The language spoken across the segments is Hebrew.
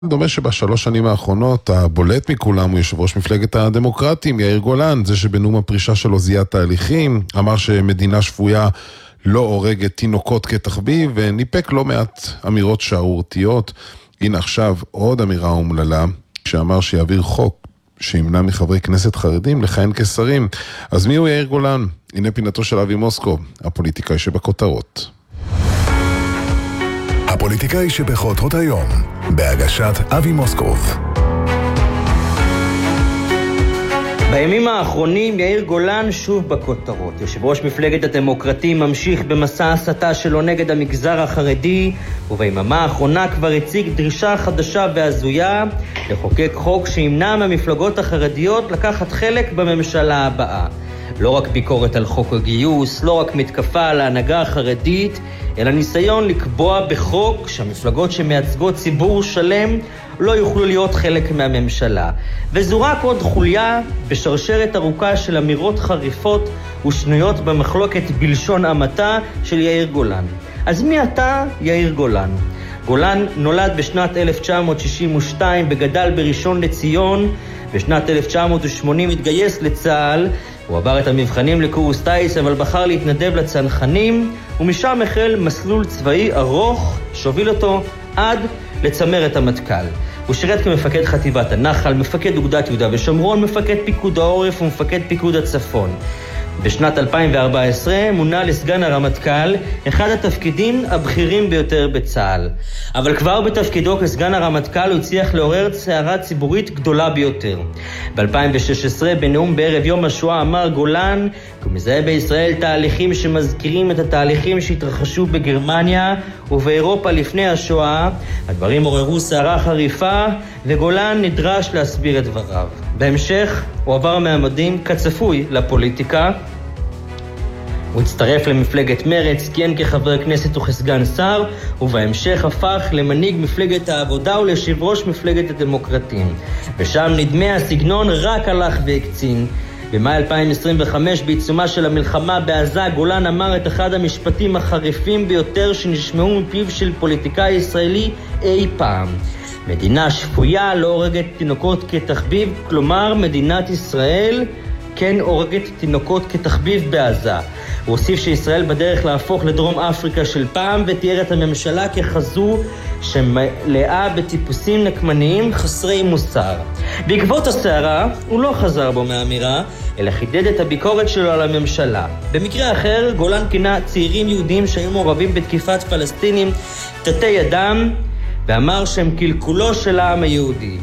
דומה שבשלוש שנים האחרונות הבולט מכולם הוא יושב ראש מפלגת הדמוקרטים, יאיר גולן, זה שבנאום הפרישה שלו זיהה תהליכים, אמר שמדינה שפויה לא הורגת תינוקות כתחביב, וניפק לא מעט אמירות שערורתיות. הנה עכשיו עוד אמירה אומללה, שאמר שיעביר חוק שימנע מחברי כנסת חרדים לכהן כשרים. אז מי הוא יאיר גולן? הנה פינתו של אבי מוסקוב, הפוליטיקאי שבכותרות. הפוליטיקאי שבכותרות היום, בהגשת אבי מוסקוב. בימים האחרונים יאיר גולן שוב בכותרות. יושב ראש מפלגת הדמוקרטים ממשיך במסע הסתה שלו נגד המגזר החרדי, וביממה האחרונה כבר הציג דרישה חדשה והזויה לחוקק חוק שימנע מהמפלגות החרדיות לקחת חלק בממשלה הבאה. לא רק ביקורת על חוק הגיוס, לא רק מתקפה על ההנהגה החרדית, אלא ניסיון לקבוע בחוק שהמפלגות שמייצגות ציבור שלם לא יוכלו להיות חלק מהממשלה. וזו רק עוד חוליה בשרשרת ארוכה של אמירות חריפות ושנויות במחלוקת בלשון המעטה של יאיר גולן. אז מי אתה, יאיר גולן? גולן נולד בשנת 1962 וגדל בראשון לציון. בשנת 1980 התגייס לצה"ל, הוא עבר את המבחנים לקורס טייס, אבל בחר להתנדב לצנחנים, ומשם החל מסלול צבאי ארוך שהוביל אותו עד לצמרת המטכ"ל. הוא שירת כמפקד חטיבת הנחל, מפקד אוגדת יהודה ושומרון, מפקד פיקוד העורף ומפקד פיקוד הצפון. בשנת 2014 מונה לסגן הרמטכ"ל, אחד התפקידים הבכירים ביותר בצה"ל. אבל כבר בתפקידו כסגן הרמטכ"ל הוא הצליח לעורר סערה ציבורית גדולה ביותר. ב-2016 בנאום בערב יום השואה אמר גולן כי הוא מזהה בישראל תהליכים שמזכירים את התהליכים שהתרחשו בגרמניה ובאירופה לפני השואה. הדברים עוררו סערה חריפה וגולן נדרש להסביר את דבריו. בהמשך הוא עבר מהמדים כצפוי לפוליטיקה. הוא הצטרף למפלגת מרץ, כיהן כחבר כנסת וכסגן שר, ובהמשך הפך למנהיג מפלגת העבודה וליושב ראש מפלגת הדמוקרטים. ושם נדמה הסגנון רק הלך והקצין. במאי 2025, בעיצומה של המלחמה בעזה, גולן אמר את אחד המשפטים החריפים ביותר שנשמעו מפיו של פוליטיקאי ישראלי אי פעם. מדינה שפויה לא הורגת תינוקות כתחביב, כלומר מדינת ישראל כן הורגת תינוקות כתחביב בעזה. הוא הוסיף שישראל בדרך להפוך לדרום אפריקה של פעם, ותיאר את הממשלה ככזו שמלאה בטיפוסים נקמניים חסרי מוסר. בעקבות הסערה הוא לא חזר בו מהאמירה, אלא חידד את הביקורת שלו על הממשלה. במקרה אחר גולן כינה צעירים יהודים שהיו מעורבים בתקיפת פלסטינים תתי אדם, ואמר שהם קלקולו של העם היהודי.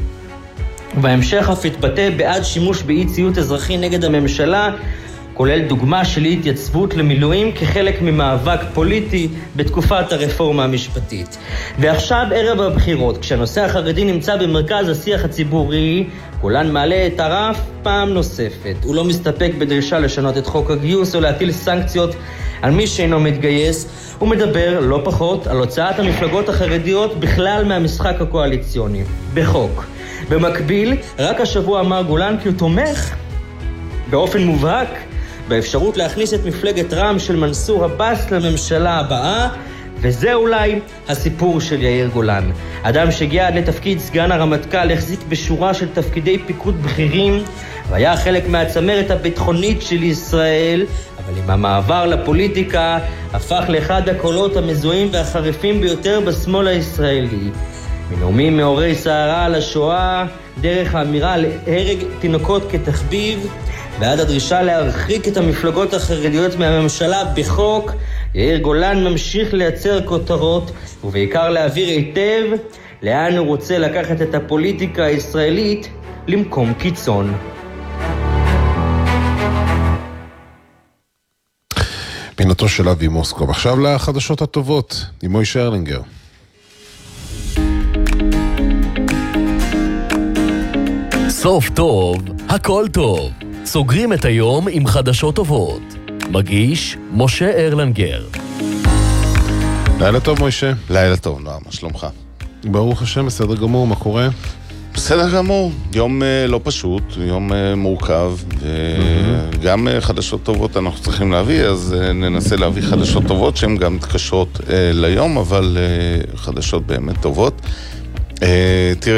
ובהמשך אף התבטא בעד שימוש באי ציות אזרחי נגד הממשלה, כולל דוגמה של התייצבות למילואים כחלק ממאבק פוליטי בתקופת הרפורמה המשפטית. ועכשיו ערב הבחירות, כשהנושא החרדי נמצא במרכז השיח הציבורי, גולן מעלה את הרף פעם נוספת. הוא לא מסתפק בדרישה לשנות את חוק הגיוס או להטיל סנקציות על מי שאינו מתגייס. הוא מדבר לא פחות על הוצאת המפלגות החרדיות בכלל מהמשחק הקואליציוני, בחוק. במקביל, רק השבוע אמר גולן כי הוא תומך באופן מובהק באפשרות להכניס את מפלגת רע"מ של מנסור עבאס לממשלה הבאה, וזה אולי הסיפור של יאיר גולן. אדם שהגיע עד לתפקיד סגן הרמטכ"ל, החזיק בשורה של תפקידי פיקוד בכירים, והיה חלק מהצמרת הביטחונית של ישראל, אבל עם המעבר לפוליטיקה הפך לאחד הקולות המזוהים והחריפים ביותר בשמאל הישראלי. מנאומים מעוררי סערה על השואה, דרך האמירה על הרג תינוקות כתחביב, ועד הדרישה להרחיק את המפלגות החרדיות מהממשלה בחוק, יאיר גולן ממשיך לייצר כותרות, ובעיקר להעביר היטב לאן הוא רוצה לקחת את הפוליטיקה הישראלית למקום קיצון. פינתו של אבי מוסקוב. עכשיו לחדשות הטובות, עם מוישה ארלינגר. סוף טוב, הכל טוב. סוגרים את היום עם חדשות טובות. מגיש משה ארלינגר. לילה טוב מוישה. לילה טוב, נועם, מה שלומך? ברוך השם, בסדר גמור, מה קורה? בסדר גמור, יום לא פשוט, יום מורכב, וגם חדשות טובות אנחנו צריכים להביא, אז ננסה להביא חדשות טובות שהן גם מתקשרות ליום, אבל חדשות באמת טובות. תראה,